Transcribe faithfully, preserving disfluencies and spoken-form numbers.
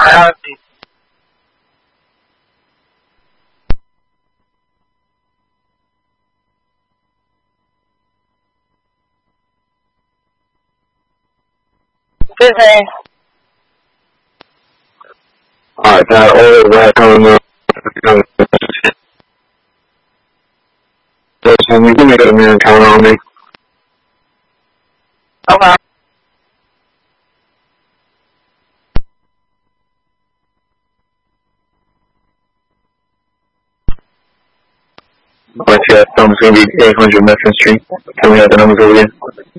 Busy. Alright, that order back on the listen, you can make it a man count on me. Okay. Alright, yeah, numbers gonna be eight hundred Medford Street. Tell me how the numbers over here.